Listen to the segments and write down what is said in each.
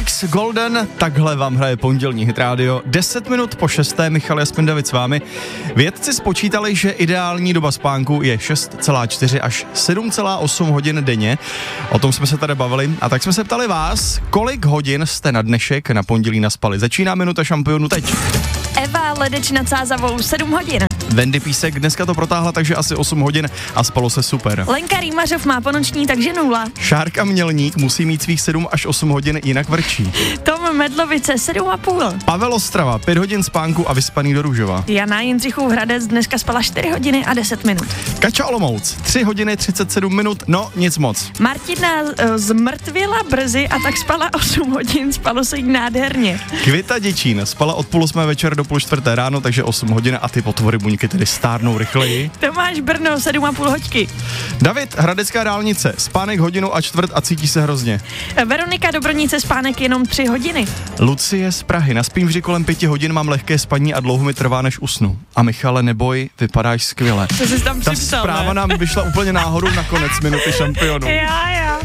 Hendrix, Golden, takhle vám hraje pondělní Hit Radio. 10 minut po 6. Michal Jasmin David s vámi. Vědci spočítali, že ideální doba spánku je 6,4 až 7,8 hodin denně. O tom jsme se tady bavili a tak jsme se ptali vás, kolik hodin jste na dnešek na pondělí naspali. Začíná minuta šampionu teď. Eva Ledeč nad Sázavou 7 hodin. Wendy Písek dneska to protáhla, takže asi 8 hodin a spalo se super. Lenka Rýmařov má ponoční, takže 0. Šárka Mělník musí mít svých 7 až 8 hodin, jinak vrčí. Tom Medlovice 7,5. Pavel Ostrava 5 hodin spánku a vyspaný do Růžova. Jana Jindřichův Hradec dneska spala 4 hodiny a 10 minut. Kača Olomouc 3 hodiny 37 minut, no nic moc. Martina zmrtvila brzy a tak spala 8 hodin, spalo se jí nádherně. Kvita Děčín spala od 3:30 večer do 3:30 ráno, takže 8 hodin a ty potvory buňky tedy stárnou rychleji. Tomáš Brno 7,5 hoďky. David Hradecká dálnice, spánek 1:15 a cítí se hrozně. Veronika Dobronice spánek jenom 3 hodiny. Lucie z Prahy, naspím vždy kolem 5 hodin, mám lehké spaní a dlouho mi trvá, než usnu. A Michale, neboj, vypadáš skvěle. Co jsi tam Ta připsal, zpráva ne? nám vyšla úplně náhodou na konec minuty šampionu. Já.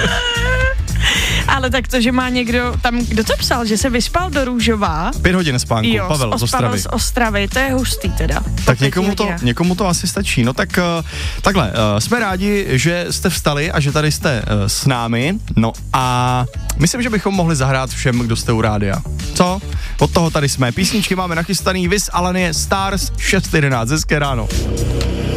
Ale tak to, že má někdo tam, kdo to psal, že se vyspal do Růžova. 5 hodin spánku, Jo, Pavel z Ostravy. z Ostravy, to je hustý teda. Tak někomu to asi stačí. No tak takhle, jsme rádi, že jste vstali a že tady jste s námi. No a myslím, že bychom mohli zahrát všem, kdo jste u rádia. Co? Od toho tady jsme. Písničky máme nachystaný, Vis Alanie, Stars 6:11. Hezké ráno.